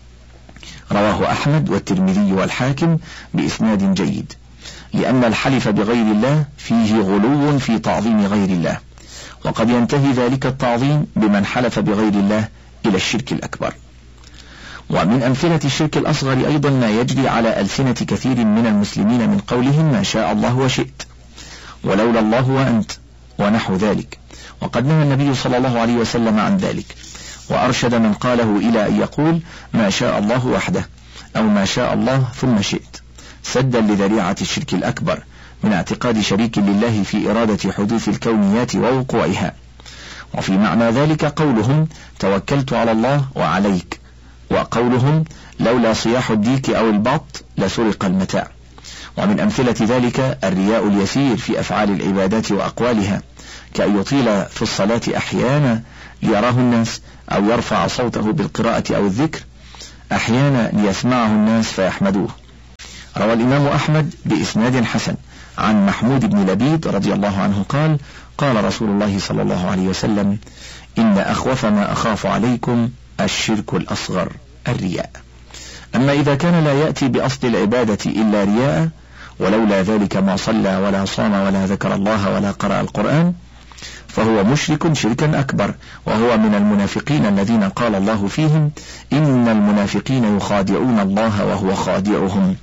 رواه أحمد والترمذي والحاكم بإسناد جيد، لأن الحلف بغير الله فيه غلو في تعظيم غير الله، وقد ينتهي ذلك التعظيم بمن حلف بغير الله إلى الشرك الأكبر. ومن أمثلة الشرك الأصغر أيضا ما يجري على ألسنة كثير من المسلمين من قولهم ما شاء الله وشئت، ولولا الله وأنت، ونحو ذلك، وقد نهى النبي صلى الله عليه وسلم عن ذلك، وأرشد من قاله إلى أن يقول ما شاء الله وحده، أو ما شاء الله ثم شئت، سدا لذريعة الشرك الأكبر من اعتقاد شريك لله في إرادة حدوث الكونيات ووقوعها. وفي معنى ذلك قولهم توكلت على الله وعليك، وقولهم لولا صياح الديك أو البط لسرق المتاع. ومن أمثلة ذلك الرياء اليسير في أفعال العبادات وأقوالها، كأن يطيل في الصلاة أحيانا ليراه الناس، أو يرفع صوته بالقراءة أو الذكر، أحيانا ليسمعه الناس فيحمدوه. روى الإمام أحمد بإسناد حسن عن محمود بن لبيد رضي الله عنه قال: قال رسول الله صلى الله عليه وسلم: إن أخوف ما أخاف عليكم الشرك الأصغر الرياء. أما إذا كان لا يأتي بأصل العبادة إلا رياء، ولولا ذلك ما صلى ولا صام ولا ذكر الله ولا قرأ القرآن، فهو مشرك شركا أكبر، وهو من المنافقين الذين قال الله فيهم: إن المنافقين يخادعون الله وهو خادعهم،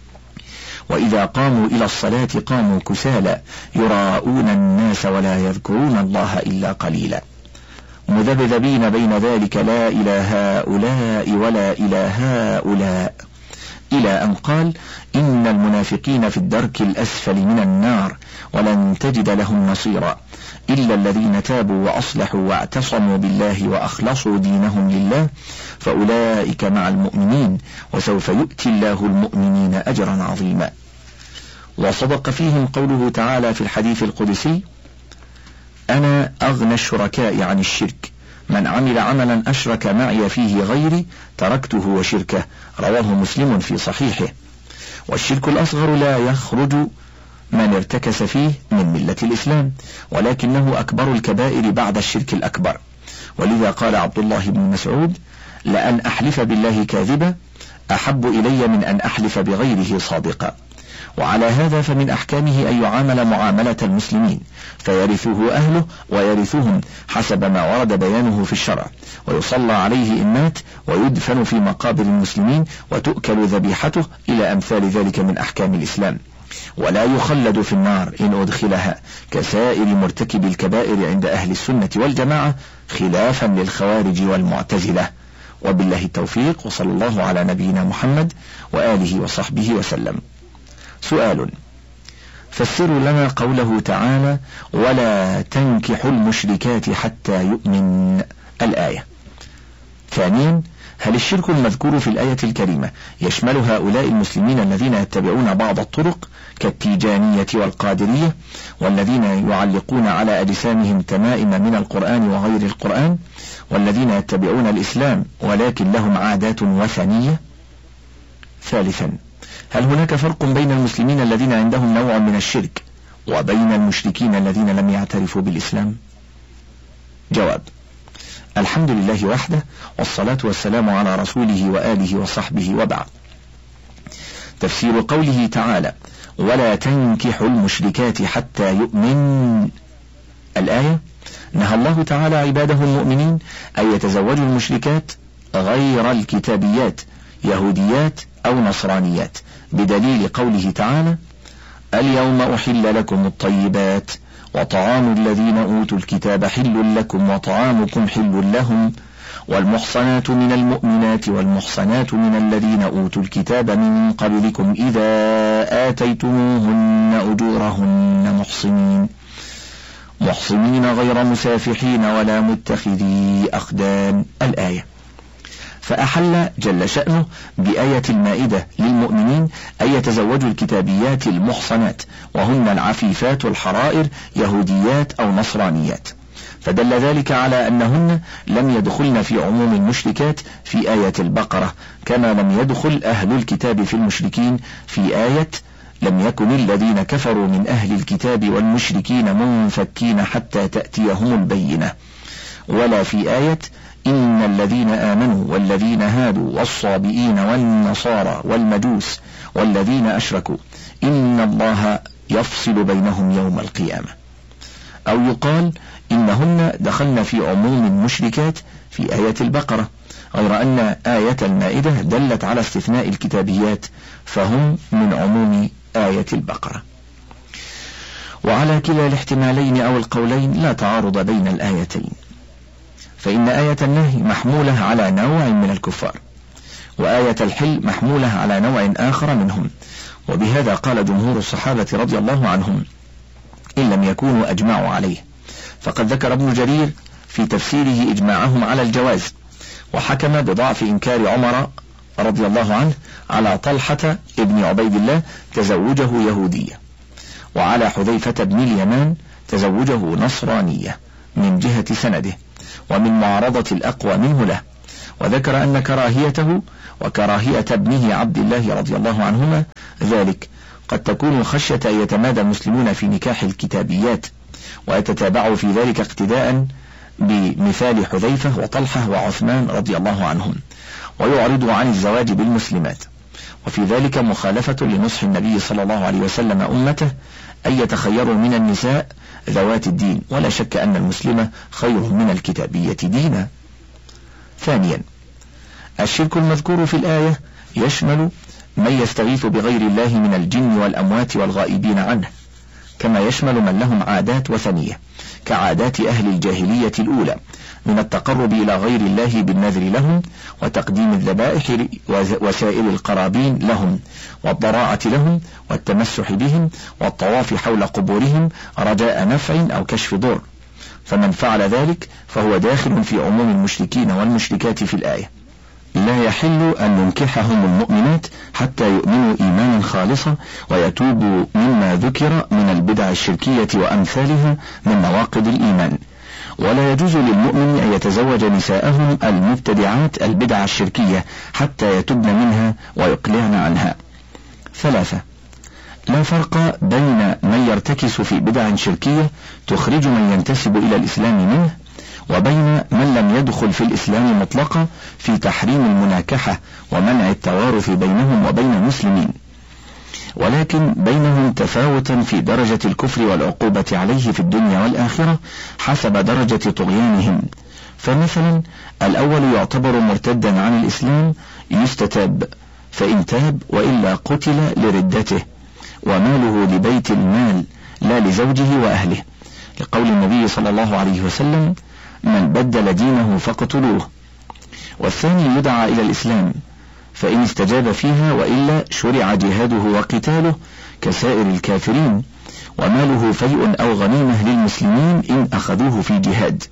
وإذا قاموا إلى الصلاة قاموا كسالى يراءون الناس ولا يذكرون الله إلا قليلا، مذبذبين بين ذلك لا إلى هؤلاء ولا إلى هؤلاء، إلى أن قال: إن المنافقين في الدرك الأسفل من النار ولن تجد لهم نصيرا إلا الذين تابوا وأصلحوا واعتصموا بالله وأخلصوا دينهم لله فأولئك مع المؤمنين وسوف يؤتي الله المؤمنين أجرا عظيما. وصدق فيهم قوله تعالى في الحديث القدسي: أنا أغنى الشركاء عن الشرك، من عمل عملا أشرك معي فيه غيري تركته وشركه، رواه مسلم في صحيحه. والشرك الأصغر لا يخرج من ارتكس فيه من ملة الإسلام، ولكنه أكبر الكبائر بعد الشرك الأكبر، ولذا قال عبد الله بن مسعود: لأن أحلف بالله كاذبا أحب إلي من أن أحلف بغيره صادقا. وعلى هذا فمن أحكامه أن يعامل معاملة المسلمين، فيرثه أهله ويرثهم حسب ما ورد بيانه في الشرع، ويصلى عليه إن مات، ويدفن في مقابر المسلمين، وتؤكل ذبيحته، إلى أمثال ذلك من أحكام الإسلام، ولا يخلد في النار إن أدخلها كسائر مرتكب الكبائر عند أهل السنة والجماعة، خلافا للخوارج والمعتزلة. وبالله التوفيق، وصلى الله على نبينا محمد وآله وصحبه وسلم. سؤال: فسروا لنا قوله تعالى: ولا تنكحوا المشركات حتى يؤمن، الآية. ثانيا: هل الشرك المذكور في الآية الكريمة يشمل هؤلاء المسلمين الذين يتبعون بعض الطرق كالتيجانية والقادرية، والذين يعلقون على أجسامهم تمائم من القرآن وغير القرآن، والذين يتبعون الإسلام ولكن لهم عادات وثنية؟ ثالثا: هل هناك فرق بين المسلمين الذين عندهم نوع من الشرك وبين المشركين الذين لم يعترفوا بالإسلام؟ جواب: الحمد لله وحده، والصلاة والسلام على رسوله وآله وصحبه، وبعد. تفسير قوله تعالى: ولا تنكحوا المشركات حتى يؤمن، الآية: نهى الله تعالى عباده المؤمنين أن يتزوجوا المشركات غير الكتابيات، يهوديات أو نصرانيات، بدليل قوله تعالى: اليوم أحل لكم الطيبات وطعام الذين أوتوا الكتاب حل لكم وطعامكم حل لهم والمحصنات من المؤمنات والمحصنات من الذين أوتوا الكتاب من قبلكم إذا آتيتموهن أجورهن محصنين محصنين غير مسافحين ولا متخذي أخدان، الآية. فأحل جل شأنه بآية المائدة للمؤمنين أن يتزوجوا الكتابيات المحصنات، وهن العفيفات الحرائر يهوديات أو نصرانيات، فدل ذلك على أنهن لم يدخلن في عموم المشركات في آية البقرة، كما لم يدخل أهل الكتاب في المشركين في آية لم يكن الذين كفروا من أهل الكتاب والمشركين منفكين حتى تأتيهم البينة، ولا في آية إن الذين آمنوا والذين هادوا والصابئين والنصارى والمجوس والذين أشركوا إن الله يفصل بينهم يوم القيامة. أو يقال إنهن دخلن في عموم المشركات في آية البقرة، غير أن آية المائدة دلت على استثناء الكتابيات، فهم من عموم آية البقرة. وعلى كلا الاحتمالين أو القولين لا تعارض بين الآيتين، فإن آية النهي محمولة على نوع من الكفار، وآية الحل محمولة على نوع آخر منهم، وبهذا قال جمهور الصحابة رضي الله عنهم إن لم يكونوا أجمعوا عليه، فقد ذكر ابن جرير في تفسيره إجماعهم على الجواز، وحكم بضعف إنكار عمر رضي الله عنه على طلحة ابن عبيد الله تزوجه يهودية، وعلى حذيفة بن اليمان تزوجه نصرانية من جهة سنده ومن معارضة الأقوى منه له، وذكر أن كراهيته وكراهية ابنه عبد الله رضي الله عنهما ذلك قد تكون خشية أن يتمادى المسلمون في نكاح الكتابيات ويتتابعوا في ذلك اقتداء بمثال حذيفة وطلحة وعثمان رضي الله عنهم ويعرضوا عن الزواج بالمسلمات، وفي ذلك مخالفة لنصح النبي صلى الله عليه وسلم أمته أن يتخيروا من النساء ذوات الدين، ولا شك أن المسلمة خير من الكتابية دينا. ثانيا، الشرك المذكور في الآية يشمل من يستغيث بغير الله من الجن والأموات والغائبين عنه، كما يشمل من لهم عادات وثنية كعادات أهل الجاهلية الأولى من التقرب إلى غير الله بالنذر لهم وتقديم الذبائح وسائل القرابين لهم والضراعة لهم والتمسح بهم والطواف حول قبورهم رجاء نفع أو كشف ضر، فمن فعل ذلك فهو داخل في عموم المشركين والمشركات في الآية. لا يحل أن ننكحهم المؤمنات حتى يؤمنوا إيمانا خالصا ويتوبوا مما ذكر من البدع الشركية وأمثالها من نواقض الإيمان، ولا يجوز للمؤمن أن يتزوج نساءهم المبتدعات البدع الشركية حتى يتبن منها ويقلعن عنها. ثلاثة، لا فرق بين من يرتكس في بدع شركية تخرج من ينتسب إلى الإسلام منه وبين من لم يدخل في الإسلام مطلقا في تحريم المناكحة ومنع التوارث بينهم وبين المسلمين، ولكن بينهم تفاوتا في درجة الكفر والعقوبة عليه في الدنيا والآخرة حسب درجة طغيانهم. فمثلا الأول يعتبر مرتدا عن الإسلام يستتاب، فإن تاب وإلا قتل لردته وماله لبيت المال لا لزوجه وأهله، لقول النبي صلى الله عليه وسلم: من بدل دينه فاقتلوه. والثاني يدعى إلى الإسلام، فإن استجاب فيها وإلا شرع جهاده وقتاله كسائر الكافرين، وماله فيء أو غنيمة للمسلمين إن أخذوه في جهاد،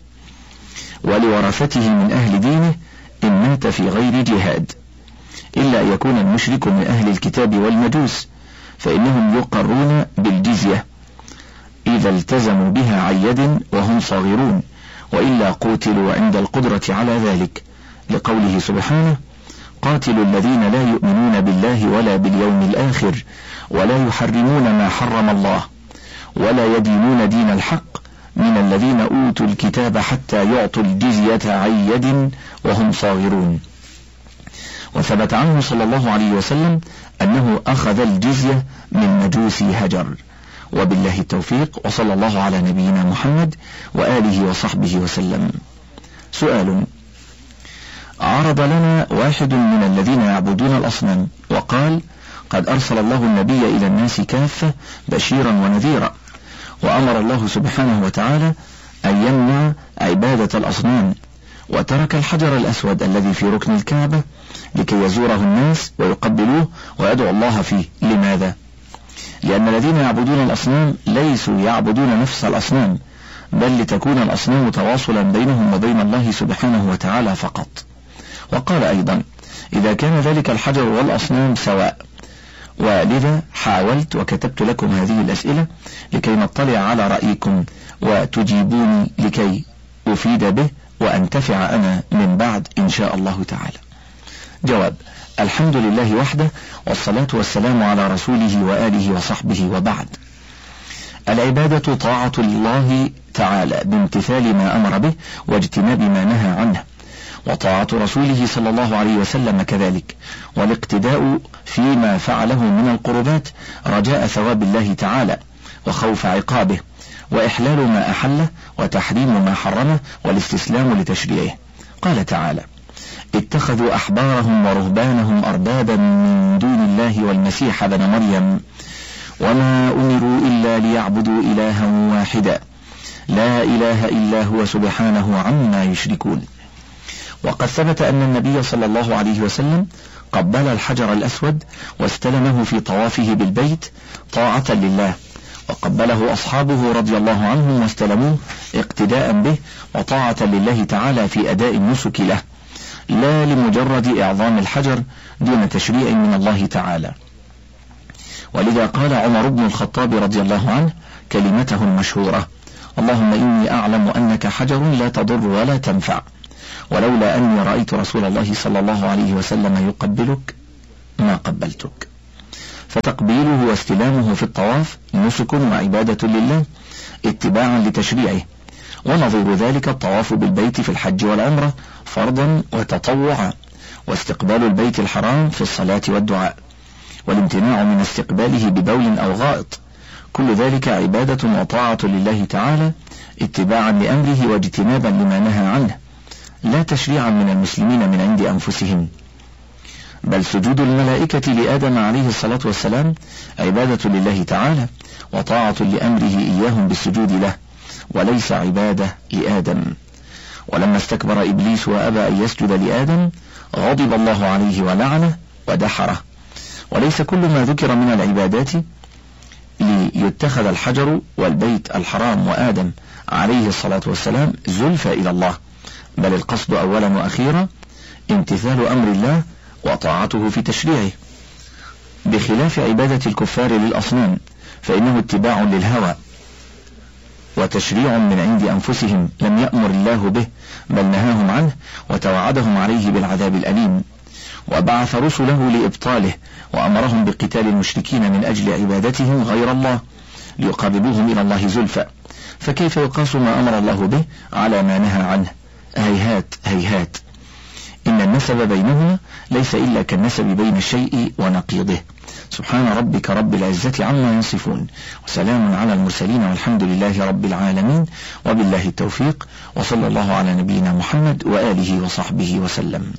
ولورثته من أهل دينه إن مات في غير جهاد، إلا أن يكون المشرك من أهل الكتاب والمجوس، فإنهم يقرون بالجزية إذا التزموا بها عن يد وهم صاغرون، وإلا قوتلوا عند القدرة على ذلك، لقوله سبحانه: قاتلوا الذين لا يؤمنون بالله ولا باليوم الآخر ولا يحرمون ما حرم الله ولا يدينون دين الحق من الذين أوتوا الكتاب حتى يعطوا الجزية عن يد وهم صاغرون. وثبت عنه صلى الله عليه وسلم أنه أخذ الجزية من مجوس هجر. وبالله التوفيق، وصلى الله على نبينا محمد وآله وصحبه وسلم. سؤال: عرض لنا واحد من الذين يعبدون الأصنام وقال: قد أرسل الله النبي إلى الناس كافة بشيرا ونذيرا، وأمر الله سبحانه وتعالى أن يمنع عبادة الأصنام، وترك الحجر الأسود الذي في ركن الكعبة لكي يزوره الناس ويقبلوه ويدعو الله فيه. لماذا؟ لأن الذين يعبدون الأصنام ليسوا يعبدون نفس الأصنام، بل لتكون الأصنام تواصلا بينهم وبين الله سبحانه وتعالى فقط. وقال أيضا: إذا كان ذلك الحجر والأصنام سواء. ولذا حاولت وكتبت لكم هذه الأسئلة لكي نطلع على رأيكم وتجيبوني لكي أفيد به وأنتفع أنا من بعد إن شاء الله تعالى. جواب: الحمد لله وحده، والصلاة والسلام على رسوله وآله وصحبه، وبعد. العبادة طاعة الله تعالى بامتثال ما أمر به واجتناب ما نهى عنه، وطاعة رسوله صلى الله عليه وسلم كذلك، والاقتداء فيما فعله من القربات رجاء ثواب الله تعالى وخوف عقابه، وإحلال ما أحله وتحريم ما حرمه والاستسلام لتشريعه. قال تعالى: اتخذوا أحبارهم ورهبانهم أربابا من دون الله والمسيح ابن مريم وما أمروا إلا ليعبدوا إلها واحدا لا إله إلا هو سبحانه عما يشركون. وقد ثبت أن النبي صلى الله عليه وسلم قبل الحجر الأسود واستلمه في طوافه بالبيت طاعة لله، وقبله أصحابه رضي الله عنهم واستلموه اقتداء به وطاعة لله تعالى في أداء النسك له، لا لمجرد إعظام الحجر دون تشريع من الله تعالى. ولذا قال عمر بن الخطاب رضي الله عنه كلمته المشهورة: اللهم إني أعلم أنك حجر لا تضر ولا تنفع، ولولا أني رأيت رسول الله صلى الله عليه وسلم يقبلك ما قبلتك. فتقبيله واستلامه في الطواف نسك وعبادة لله اتباعا لتشريعه، ونظير ذلك الطواف بالبيت في الحج والعمرة فرضا وتطوعا، واستقبال البيت الحرام في الصلاة والدعاء، والامتناع من استقباله ببول أو غائط، كل ذلك عبادة وطاعة لله تعالى اتباعا لأمره واجتنابا لما نهى عنه، لا تشريعا من المسلمين من عند أنفسهم. بل سجود الملائكة لآدم عليه الصلاة والسلام عبادة لله تعالى وطاعة لأمره إياهم بالسجود له، وليس عبادة لآدم. ولما استكبر إبليس وأبى أن يسجد لآدم غضب الله عليه ولعنه ودحره. وليس كل ما ذكر من العبادات ليتخذ الحجر والبيت الحرام وآدم عليه الصلاة والسلام زلفى إلى الله، بل القصد أولا وأخيرا امتثال أمر الله وطاعته في تشريعه، بخلاف عبادة الكفار للأصنام فإنه اتباع للهوى وتشريع من عند أنفسهم لم يأمر الله به، بل نهاهم عنه وتوعدهم عليه بالعذاب الأليم، وبعث رسله لإبطاله، وأمرهم بقتال المشركين من أجل عبادتهم غير الله ليقربوهم إلى الله زلفى. فكيف يقاس ما أمر الله به على ما نهى عنه؟ هيهات هيهات. إن النسب بينهما ليس إلا كالنسب بين الشيء ونقيضه. سبحان ربك رب العزة عما يصفون، وسلام على المرسلين، والحمد لله رب العالمين، وبالله التوفيق، وصلى الله على نبينا محمد وآله وصحبه وسلم.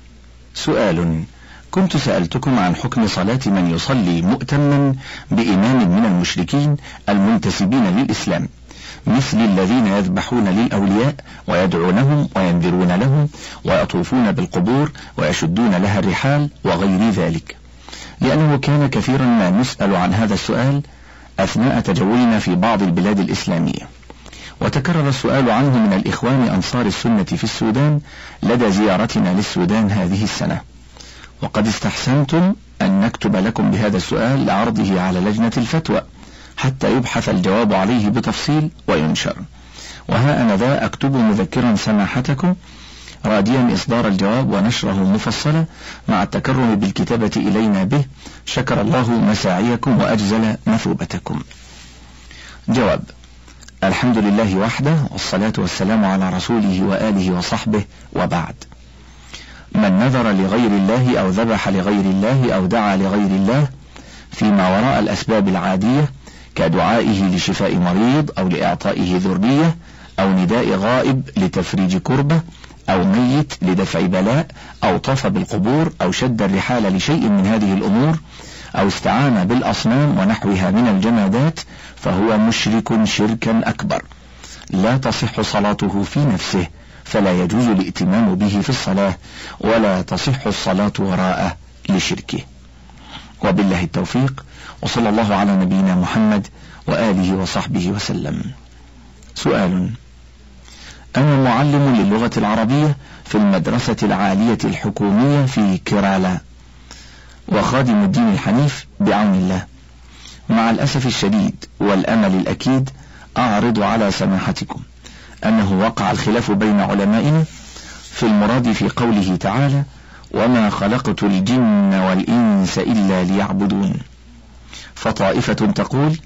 سؤال: كنت سألتكم عن حكم صلاة من يصلي مؤتما بإمام من المشركين المنتسبين للإسلام، مثل الذين يذبحون للأولياء ويدعونهم وينذرون لهم ويطوفون بالقبور ويشدون لها الرحال وغير ذلك، لأنه كان كثيرا ما نسأل عن هذا السؤال أثناء تجولنا في بعض البلاد الإسلامية، وتكرر السؤال عنه من الإخوان أنصار السنة في السودان لدى زيارتنا للسودان هذه السنة، وقد استحسنتم أن نكتب لكم بهذا السؤال لعرضه على لجنة الفتوى حتى يبحث الجواب عليه بتفصيل وينشر، وها أنا ذا أكتب مذكرا سماحتكم راديا إصدار الجواب ونشره مفصلا مع التكرم بالكتابة إلينا به، شكر الله مساعيكم وأجزل مثوبتكم. جواب: الحمد لله وحده، والصلاة والسلام على رسوله وآله وصحبه، وبعد. من نذر لغير الله أو ذبح لغير الله أو دعا لغير الله فيما وراء الأسباب العادية كدعائه لشفاء مريض أو لإعطائه ذرية أو نداء غائب لتفريج كربة أو ميت لدفع بلاء أو طاف بالقبور أو شد الرحال لشيء من هذه الأمور أو استعان بالأصنام ونحوها من الجمادات فهو مشرك شركا أكبر، لا تصح صلاته في نفسه، فلا يجوز الائتمام به في الصلاة، ولا تصح الصلاة وراءه لشركه. وبالله التوفيق، وصلى الله على نبينا محمد وآله وصحبه وسلم. سؤال: أنا معلم للغة العربية في المدرسة العالية الحكومية في كيرالا، وخادم الدين الحنيف بعون الله. مع الأسف الشديد والأمل الأكيد أعرض على سماحتكم أنه وقع الخلاف بين علمائنا في المراد في قوله تعالى: وما خلقت الجن والإنس إلا ليعبدون. فطائفة تقول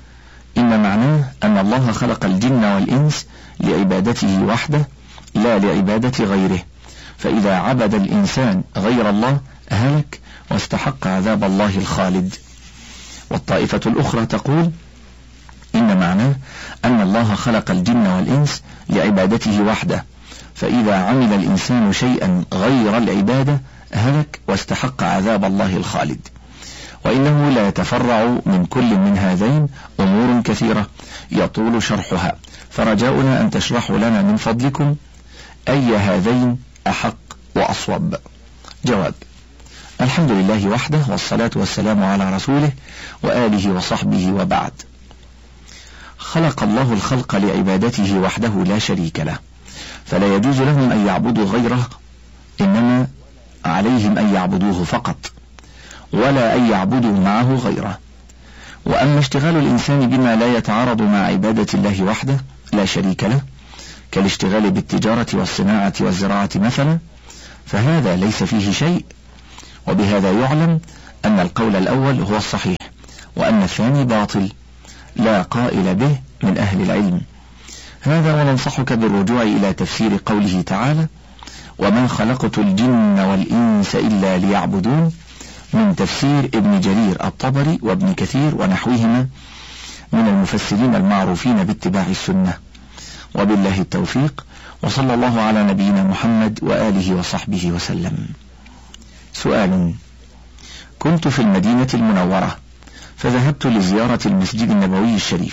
إن معناه أن الله خلق الجن والإنس لعبادته وحده لا لعبادة غيره، فإذا عبد الإنسان غير الله هلك واستحق عذاب الله الخالد. والطائفة الأخرى تقول إن معناه أن الله خلق الجن والإنس لعبادته وحده، فإذا عمل الإنسان شيئا غير العبادة هلك واستحق عذاب الله الخالد. وإنه لا يتفرع من كل من هذين أمور كثيرة يطول شرحها، فرجاؤنا أن تشرحوا لنا من فضلكم أي هذين أحق وأصوب. جواب: الحمد لله وحده، والصلاة والسلام على رسوله وآله وصحبه، وبعد. خلق الله الخلق لعبادته وحده لا شريك له، فلا يجوز لهم أن يعبدوا غيره، إنما عليهم أن يعبدوه فقط، ولا أن يعبدوا معه غيره. وأما اشتغال الإنسان بما لا يتعارض مع عبادة الله وحده لا شريك له كالاشتغال بالتجارة والصناعة والزراعة مثلا، فهذا ليس فيه شيء. وبهذا يعلم أن القول الأول هو الصحيح، وأن الثاني باطل لا قائل به من أهل العلم. هذا وننصحك بالرجوع إلى تفسير قوله تعالى: وما خلقت الجن والإنس إلا ليعبدون، من تفسير ابن جرير الطبري وابن كثير ونحوهما من المفسرين المعروفين باتباع السنة. وبالله التوفيق، وصلى الله على نبينا محمد وآله وصحبه وسلم. سؤال: كنت في المدينة المنورة فذهبت لزيارة المسجد النبوي الشريف،